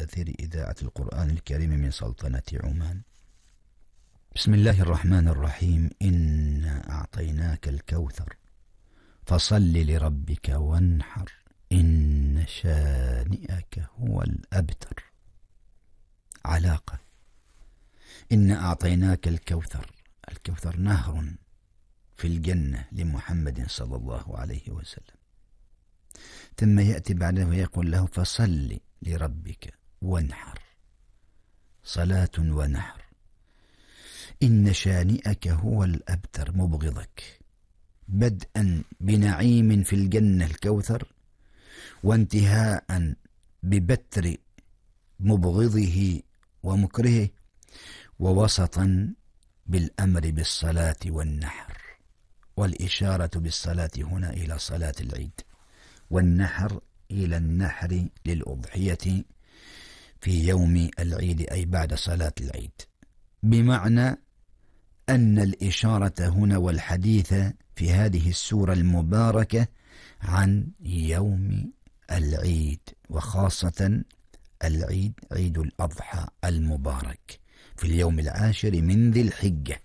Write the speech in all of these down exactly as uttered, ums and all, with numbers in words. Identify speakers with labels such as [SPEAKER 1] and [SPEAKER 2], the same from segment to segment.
[SPEAKER 1] أثير إذاعة القرآن الكريم من سلطنة عمان. بسم الله الرحمن الرحيم. إنا أعطيناك الكوثر فصل لربك وانحر إن شانئك هو الأبتر. علاقة. إنا أعطيناك الكوثر، الكوثر نهر في الجنة لمحمد صلى الله عليه وسلم، ثم يأتي بعده ويقول له فصل لربك وانحر، صلاة ونحر. إن شانئك هو الأبتر، مبغضك، بدءا بنعيم في الجنة الكوثر، وانتهاء ببتر مبغضه ومكرهه، ووسطا بالأمر بالصلاة والنحر. والإشارة بالصلاة هنا إلى صلاة العيد، والنحر إلى النحر للأضحية في يوم العيد أي بعد صلاة العيد، بمعنى أن الإشارة هنا والحديث في هذه السورة المباركة عن يوم العيد، وخاصة العيد عيد الأضحى المبارك في اليوم العاشر من ذي الحجة.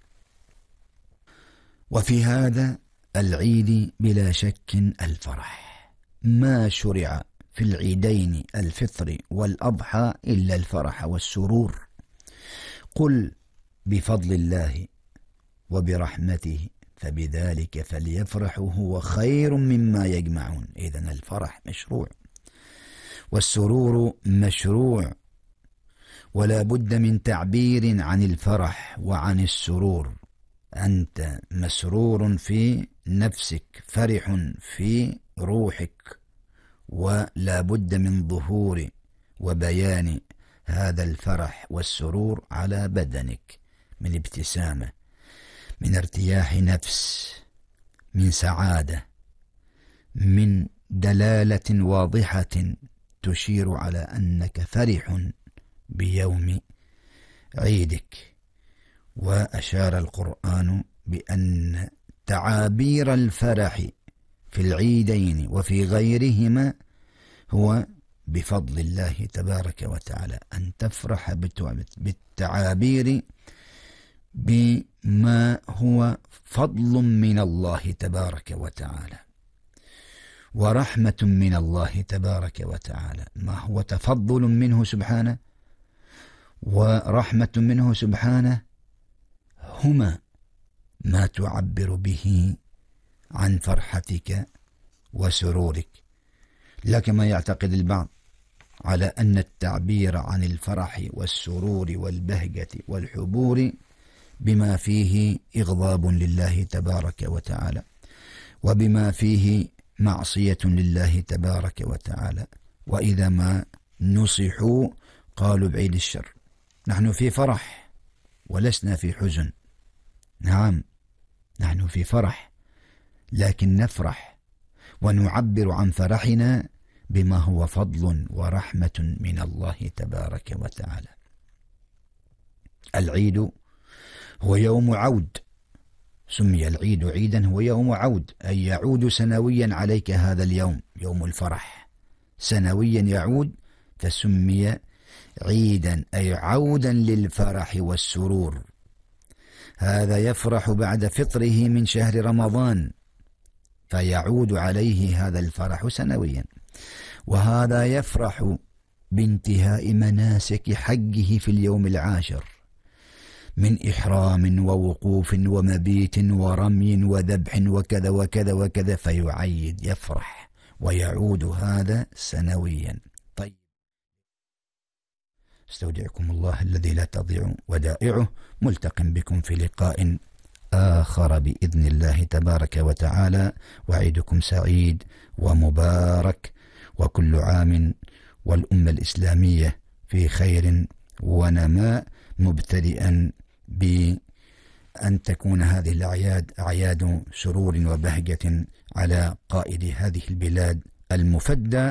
[SPEAKER 1] وفي هذا العيد بلا شك الفرح. ما شرع في العيدين الفطر والأضحى إلا الفرح والسرور. قل بفضل الله وبرحمته فبذلك فليفرحوا هو خير مما يجمعون. إذن الفرح مشروع والسرور مشروع، ولا بد من تعبير عن الفرح وعن السرور. أنت مسرور في نفسك، فرح في روحك، ولا بد من ظهور وبيان هذا الفرح والسرور على بدنك، من ابتسامة، من ارتياح نفس، من سعادة، من دلالة واضحة تشير على أنك فرح بيوم عيدك. وأشار القرآن بأن تعابير الفرح في العيدين وفي غيرهما هو بفضل الله تبارك وتعالى، أن تفرح بالتعابير بما هو فضل من الله تبارك وتعالى ورحمة من الله تبارك وتعالى، ما هو تفضل منه سبحانه ورحمة منه سبحانه، هما ما تعبر به عن فرحتك وسرورك. لا كما يعتقد البعض على أن التعبير عن الفرح والسرور والبهجة والحبور بما فيه إغضاب لله تبارك وتعالى، وبما فيه معصية لله تبارك وتعالى. وإذا ما نصحوا قالوا بعيد الشر، نحن في فرح ولسنا في حزن. نعم، نحن في فرح، لكن نفرح ونعبر عن فرحنا بما هو فضل ورحمة من الله تبارك وتعالى. العيد هو يوم عود، سمي العيد عيدا، هو يوم عود، أي يعود سنويا عليك هذا اليوم، يوم الفرح سنويا يعود، فسمي عيدا أي عودا للفرح والسرور. هذا يفرح بعد فطره من شهر رمضان، فيعود عليه هذا الفرح سنويا. وهذا يفرح بانتهاء مناسك حجه في اليوم العاشر من إحرام ووقوف ومبيت ورمي وذبح وكذا وكذا وكذا، فيعيد يفرح ويعود هذا سنويا. طيب، استودعكم الله الذي لا تضيع ودائعه، ملتق بكم في لقاء آخر بإذن الله تبارك وتعالى، وعيدكم سعيد ومبارك، وكل عام والأمة الإسلامية في خير ونماء، مبتدئا بأن تكون هذه الأعياد أعياد سرور وبهجة على قائد هذه البلاد المفدى،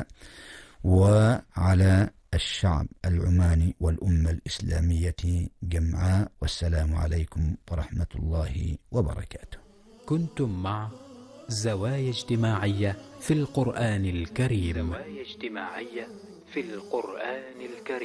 [SPEAKER 1] وعلى الشعب العماني والأمة الإسلامية جمعاء. والسلام عليكم ورحمة الله وبركاته.
[SPEAKER 2] كنتم مع زوايا اجتماعية في القرآن الكريم.
[SPEAKER 3] زوايا اجتماعية في القرآن الكريم.